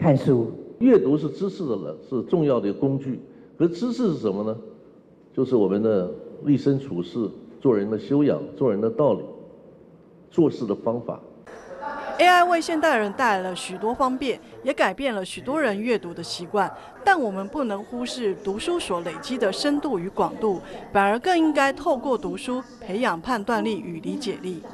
看书。 阅读是知识的人，是重要的一个工具。可是知识是什么呢？就是我们的立身处世、做人的修养、做人的道理、做事的方法。 AI 为现代人带来了许多方便，也改变了许多人阅读的习惯。但我们不能忽视读书所累积的深度与广度，反而更应该透过读书培养判断力与理解力。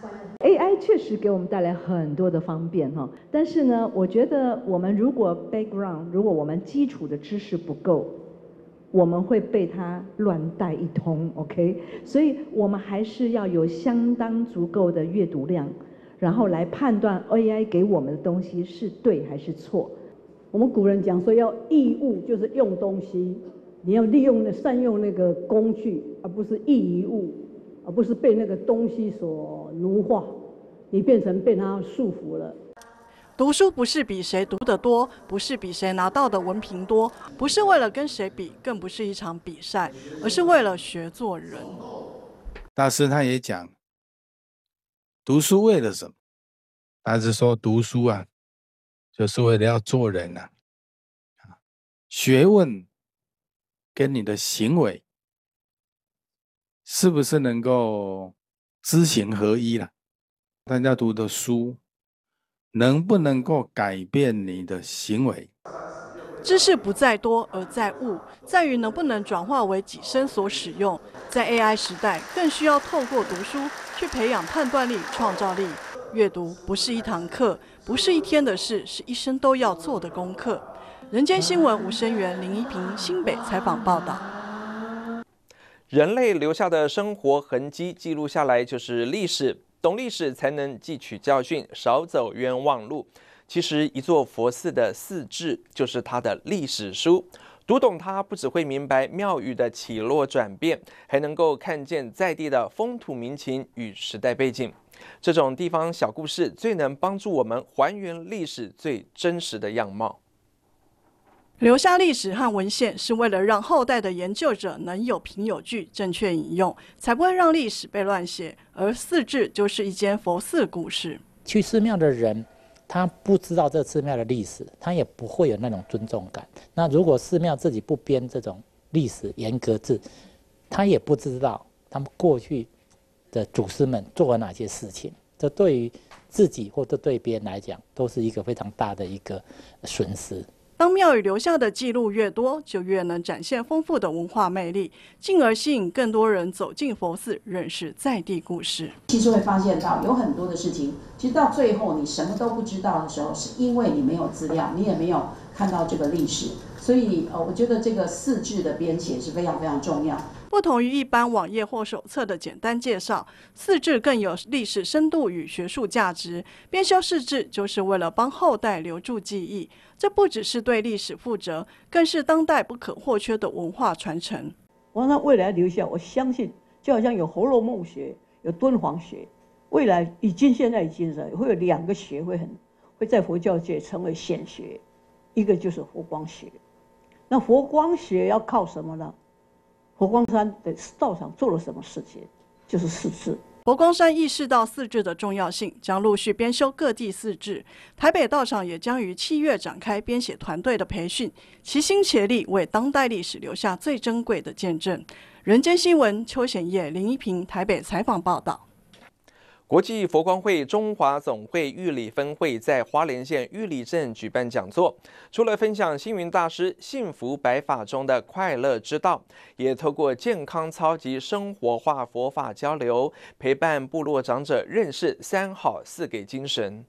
AI 确实给我们带来很多的方便哈，但是呢，我觉得我们如果 background， 如果我们基础的知识不够，我们会被它乱带一通 ，OK？ 所以我们还是要有相当足够的阅读量，然后来判断 AI 给我们的东西是对还是错。 我们古人讲说要易物，就是用东西，你要善用那个工具，而不是易于物。而不是被那个东西所奴化，你变成被它束缚了。 读书不是比谁读得多，不是比谁拿到的文凭多，不是为了跟谁比，更不是一场比赛，而是为了学做人。 大师他也讲，读书为了什么？他是说读书啊，就是为了要做人啊。学问跟你的行为是不是能够知行合一了？大家读的书能不能够改变你的行为？ 知识不在多而在物，在于能不能转化为己身所使用。在 AI 时代，更需要透过读书去培养判断力、创造力。阅读不是一堂课，不是一天的事，是一生都要做的功课。人间新闻吴声源、林一平新北采访报道。 人类留下的生活痕迹记录下来就是历史，懂历史才能汲取教训，少走冤枉路。其实一座佛寺的寺志就是它的历史书，读懂它不只会明白庙宇的起落转变，还能够看见在地的风土民情与时代背景。这种地方小故事最能帮助我们还原历史最真实的样貌。 留下历史和文献是为了让后代的研究者能有凭有据，正确引用，才不会让历史被乱写。而寺志就是一间佛寺故事。 去寺庙的人，他不知道这寺庙的历史，他也不会有那种尊重感。那如果寺庙自己不编这种历史严格志，他也不知道他们过去的祖师们做了哪些事情。这对于自己或者对别人来讲，都是一个非常大的一个损失。 当庙宇留下的记录越多，就越能展现丰富的文化魅力，进而吸引更多人走进佛寺，认识在地故事。 其实会发现到有很多的事情，其实到最后你什么都不知道的时候，是因为你没有资料，你也没有看到这个历史。所以我觉得这个寺志的编写是非常非常重要。 不同于一般网页或手册的简单介绍，寺志更有历史深度与学术价值。编修寺志就是为了帮后代留住记忆，这不只是对历史负责，更是当代不可或缺的文化传承。 我让未来留下，我相信就好像有《红楼梦》学，有敦煌学，未来现在已经是会有2个学会在佛教界成为显学，一个就是佛光学。那佛光学要靠什么呢？佛光山的道场做了什么事情？就是寺志。 佛光山意识到寺志的重要性，将陆续编修各地寺志。台北道场也将于7月展开编写团队的培训，齐心协力为当代历史留下最珍贵的见证。人间新闻邱显业、林一平台北采访报道。 国际佛光会中华总会玉里分会在花莲县玉里镇举办讲座，除了分享星云大师幸福百法中的快乐之道，也透过健康操及生活化佛法交流，陪伴部落长者认识3好4给精神。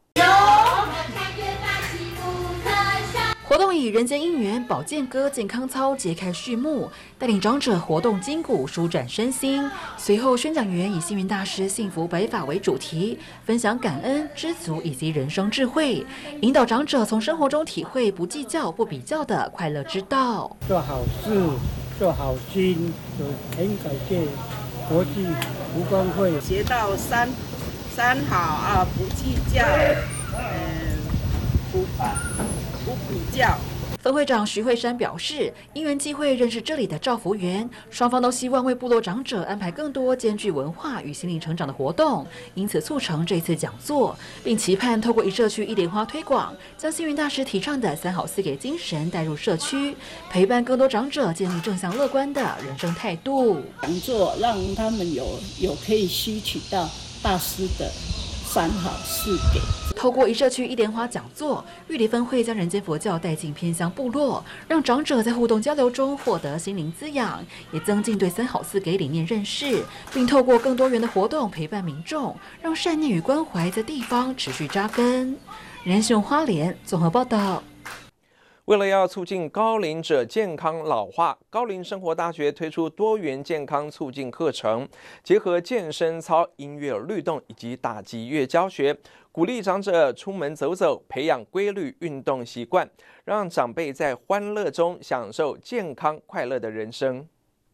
活动以人间姻缘保健歌健康操揭开序幕，带领长者活动筋骨，舒展身心。随后，宣讲员以星云大师幸福百法为主题，分享感恩、知足以及人生智慧，引导长者从生活中体会不计较、不比较的快乐之道。 做好事，做好心，很感谢国际佛光会学到三好啊，不计较，不比较。 分会长徐慧珊表示，因缘际会认识这里的照服员，双方都希望为部落长者安排更多兼具文化与心灵成长的活动，因此促成这次讲座，并期盼透过一社区一莲花推广，将星云大师提倡的3好4给精神带入社区，陪伴更多长者建立正向乐观的人生态度。 讲座让他们有可以吸取到大师的3好4给。 透过一社区一莲花讲座，玉里分会将人间佛教带进偏乡部落，让长者在互动交流中获得心灵滋养，也增进对3好4给理念认识，并透过更多元的活动陪伴民众，让善念与关怀在地方持续扎根。人雄花莲综合报道。 为了要促进高龄者健康老化，高龄生活大学推出多元健康促进课程，结合健身操、音乐律动以及打击乐教学，鼓励长者出门走走，培养规律运动习惯，让长辈在欢乐中享受健康快乐的人生。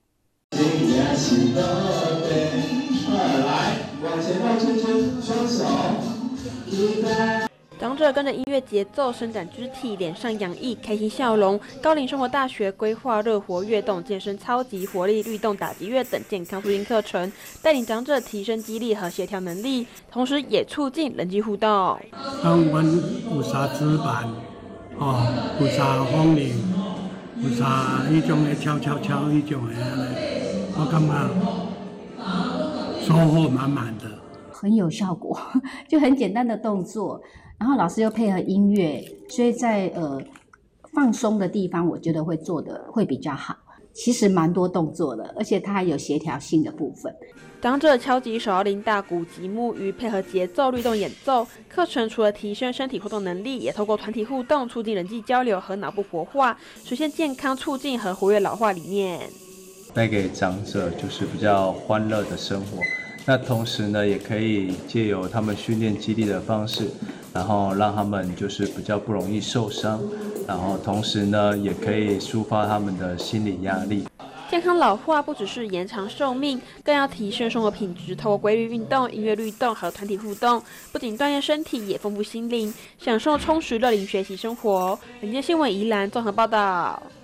来，往前倒圈圈，双手， 长者跟着音乐节奏伸展肢体，脸上洋溢开心笑容。高龄生活大学规划热活跃动、健身操及活力律动、打击乐等健康促进课程，带领长者提升肌力和协调能力，同时也促进人际互动。 阮有啥纸板，有啥风铃，有啥迄种的敲敲敲迄种的安尼，我感觉收获满满的， 很有效果，就很简单的动作。然后老师又配合音乐，所以在放松的地方，我觉得会做的会比较好。其实蛮多动作的，而且它还有协调性的部分。 长者敲击手摇铃、大鼓及木鱼，配合节奏律动演奏。课程除了提升身体活动能力，也透过团体互动，促进人际交流和脑部活化，实现健康促进和活跃老化理念。 带给长者就是比较欢乐的生活。那同时呢，也可以借由他们训练肌力的方式，然后让他们就是比较不容易受伤，然后同时呢，也可以抒发他们的心理压力。 健康老化不只是延长寿命，更要提升生活品质。透过规律运动、音乐律动和团体互动，不仅锻炼身体，也丰富心灵，享受充实乐龄学习生活。人间新闻宜兰综合报道。